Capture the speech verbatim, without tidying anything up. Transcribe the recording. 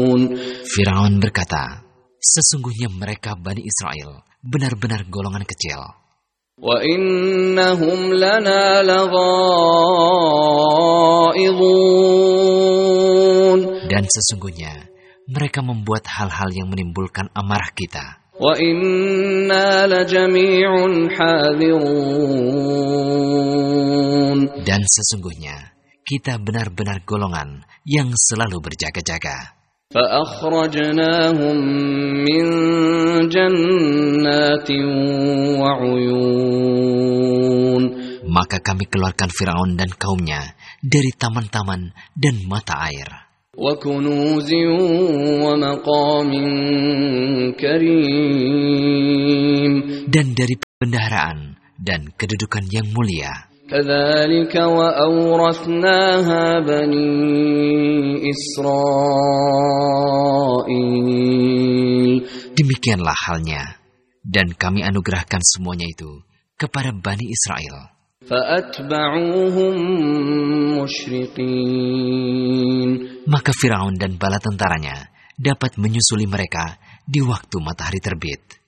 Firaun berkata, sesungguhnya mereka Bani Israel benar-benar golongan kecil. Wa innahum lana laghaidun. Dan sesungguhnya mereka membuat hal-hal yang menimbulkan amarah kita. Wa inna lajami'un hadirun. Dan sesungguhnya kita benar-benar golongan yang selalu berjaga-jaga. فَأَخْرَجْنَاهُمْ مِنْ جَنَّاتٍ وَعُيُونٍ. Maka kami keluarkan Firaun dan kaumnya dari taman-taman dan mata air. وَكُنُوزٍ وَمَقَامٍ كَرِيمٍ. Dan dari bendaharaan dan kedudukan yang mulia. كَذَلِكَ وَأَوْرَثْنَاهَا بَنِي إِسْرَائِيلَ. Demikianlah halnya, dan kami anugerahkan semuanya itu kepada Bani Israel. فَأَتْبَعُوهُمْ مُشْرِقِينَ. Maka Firaun dan bala tentaranya dapat menyusuli mereka di waktu matahari terbit.